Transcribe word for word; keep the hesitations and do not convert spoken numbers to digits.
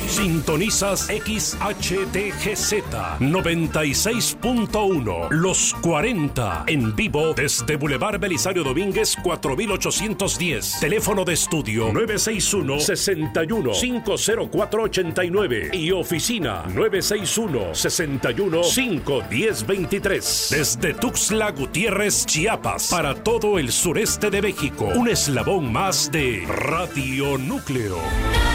Sintonizas X H T G Z noventa y seis punto uno, Los cuarenta, en vivo desde Boulevard Belisario Domínguez cuatro mil ochocientos diez. Teléfono de estudio nueve seis uno, seis uno, cinco cero cuatro, ocho nueve y oficina nueve seis uno, seis uno, cinco uno cero, dos tres. Desde Tuxtla Gutiérrez, Chiapas, para todo el sureste de México, un eslabón más de Radio Núcleo.